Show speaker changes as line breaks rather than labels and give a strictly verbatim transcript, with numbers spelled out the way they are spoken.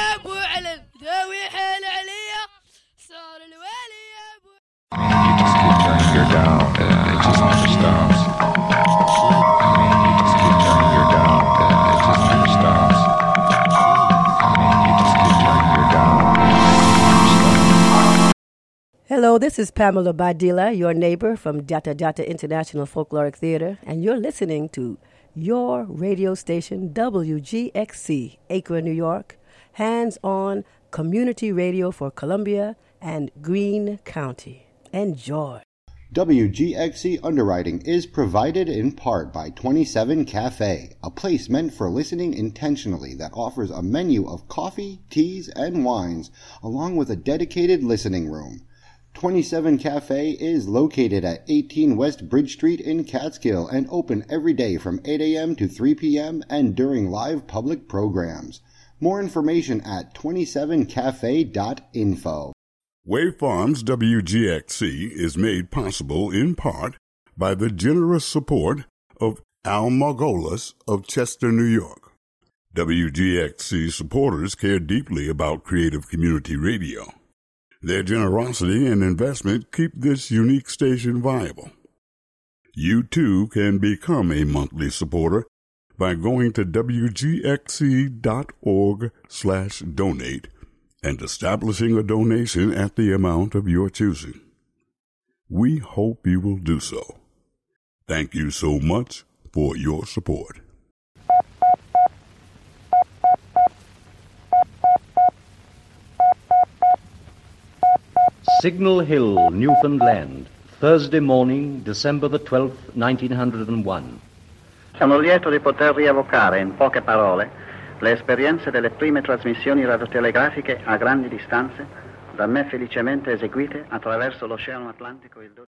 يا ابو علم ذوي حيل عليا صار الوالي يا ابو.
You just keep turning your down and it just never stops. I mean, you just keep turning your down and it just never stops. I mean, you just keep turning your down and it just never stops.
Hello, this is Pamela Badila, your neighbor from Data Data International Folkloric Theater, and you're listening to your radio station, W G X C, Acre, New York, hands-on community radio for Columbia and Greene County. Enjoy.
W G X C underwriting is provided in part by twenty-seven Cafe, a place meant for listening intentionally that offers a menu of coffee, teas, and wines, along with a dedicated listening room. twenty-seven Cafe is located at eighteen West Bridge Street in Catskill and open every day from eight a.m. to three p.m. and during live public programs. More information at twenty-seven cafe dot info.
Wave Farms W G X C is made possible in part by the generous support of Al Margolis of Chester, New York. W G X C supporters care deeply about creative community radio. Their generosity and investment keep this unique station viable. You too can become a monthly supporter by going to W G X C dot org slash donate and establishing a donation at the amount of your choosing. We hope you will do so. Thank you so much for your support.
Signal Hill, Newfoundland, Thursday morning, December the twelfth, nineteen oh one.
Sono lieto di poter rievocare in poche parole le esperienze delle prime trasmissioni radiotelegrafiche a grandi distanze, da me felicemente eseguite attraverso l'Oceano Atlantico il